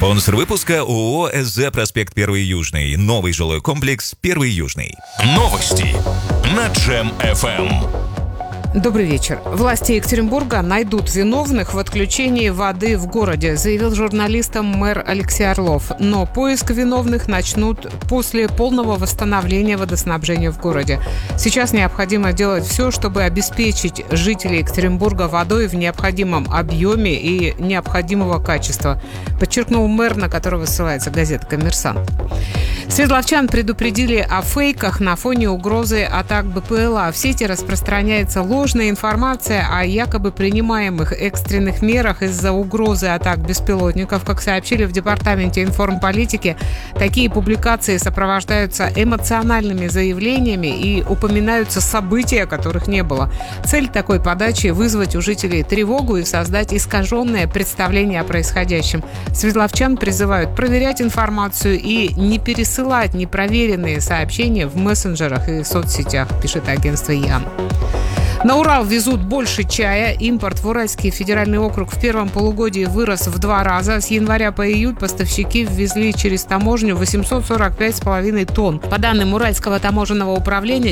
Спонсор выпуска ООО «СЗ Проспект 1 Южный». Новый жилой комплекс 1 Южный. Новости на Джем-ФМ. Добрый вечер. Власти Екатеринбурга найдут виновных в отключении воды в городе, заявил журналистам мэр Алексей Орлов. Но поиск виновных начнут после полного восстановления водоснабжения в городе. Сейчас необходимо делать все, чтобы обеспечить жителей Екатеринбурга водой в необходимом объеме и необходимого качества, подчеркнул мэр, на которого ссылается газета «Коммерсант». Свердловчан предупредили о фейках на фоне угрозы атак БПЛА. В сети распространяется ложная информация о якобы принимаемых экстренных мерах из-за угрозы атак беспилотников. Как сообщили в Департаменте информполитики, такие публикации сопровождаются эмоциональными заявлениями и упоминаются события, которых не было. Цель такой подачи – вызвать у жителей тревогу и создать искаженное представление о происходящем. Свердловчан призывают проверять информацию и не пересылать непроверенные сообщения в мессенджерах и соцсетях, пишет агентство ЯН. На Урал везут больше чая. Импорт в Уральский федеральный округ в первом полугодии вырос в 2 раза. С января по июль поставщики ввезли через таможню 845,5 тонн. По данным Уральского таможенного управления,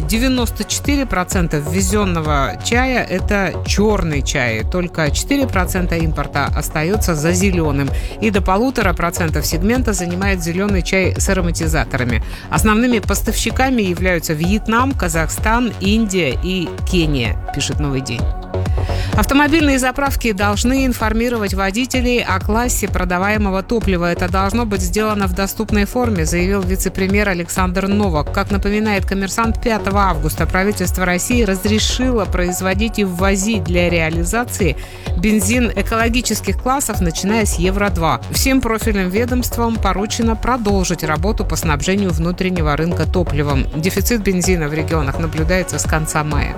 94% ввезенного чая – это черный чай. Только 4% импорта остается за зеленым. И до 1,5% сегмента занимает зеленый чай с ароматизаторами. Основными поставщиками являются Вьетнам, Казахстан, Индия и Кения, пишет «Новый день». Автомобильные заправки должны информировать водителей о классе продаваемого топлива. Это должно быть сделано в доступной форме, заявил вице-премьер Александр Новак. Как напоминает «Коммерсант», 5 августа правительство России разрешило производить и ввозить для реализации бензин экологических классов, начиная с Евро-2. Всем профильным ведомствам поручено продолжить работу по снабжению внутреннего рынка топливом. Дефицит бензина в регионах наблюдается с конца мая.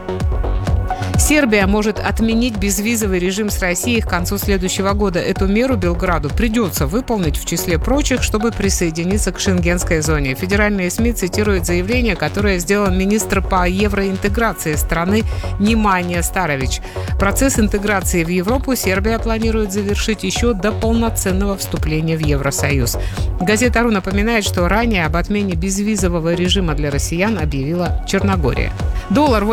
Сербия может отменить безвизовый режим с Россией к концу следующего года. Эту меру Белграду придется выполнить в числе прочих, чтобы присоединиться к шенгенской зоне. Федеральные СМИ цитируют заявление, которое сделал министр по евроинтеграции страны Немanja Starović. Процесс интеграции в Европу Сербия планирует завершить еще до полноценного вступления в Евросоюз. Газета «Ру» напоминает, что ранее об отмене безвизового режима для россиян объявила Черногория. Доллар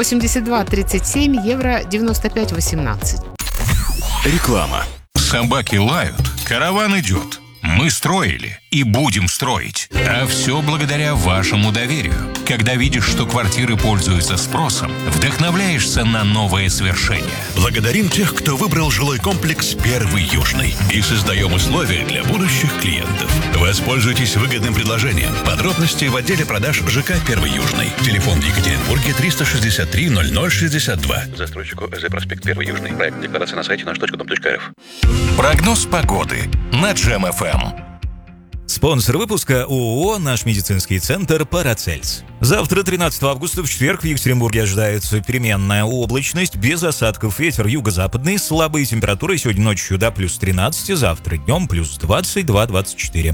82.37, евро 95.18. Реклама. Собаки лают, караван идет. Мы строили и будем строить. А все благодаря вашему доверию. Когда видишь, что квартиры пользуются спросом, вдохновляешься на новые свершения. Благодарим тех, кто выбрал жилой комплекс 1 Южный. И создаем условия для будущих клиентов. Воспользуйтесь выгодным предложением. Подробности в отделе продаж ЖК 1 Южный. Телефон в Екатеринбурге 363 0062. Застройщику СЗ Проспект 1 Южный. Проект декларации на сайте наш.дом.рф. Прогноз погоды на Джем-ФМ. Спонсор выпуска ООО «Наш медицинский центр Парацельс». Завтра, 13 августа, в четверг, в Екатеринбурге ожидается переменная облачность, без осадков, ветер юго-западный, слабые температуры сегодня ночью до плюс 13, завтра днем плюс 22-24.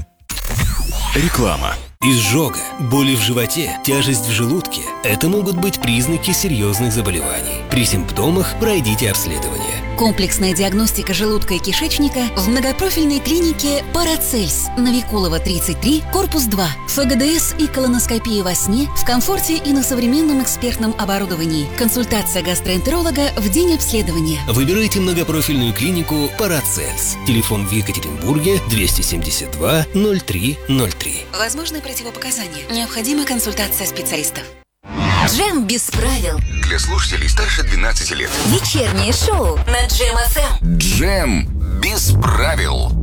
Реклама. Изжога, боли в животе, тяжесть в желудке – это могут быть признаки серьезных заболеваний. При симптомах пройдите обследование. Комплексная диагностика желудка и кишечника в многопрофильной клинике «Парацельс», Новикулова, 33, корпус 2. ФГДС и колоноскопия во сне в комфорте и на современном экспертном оборудовании. Консультация гастроэнтеролога в день обследования. Выбирайте многопрофильную клинику «Парацельс». Телефон в Екатеринбурге 272 03 03. Возможны противопоказания. Необходима консультация специалистов. Джем без правил. Для слушателей старше 12 лет. Вечернее шоу на Джем-ФМ. Джем без правил.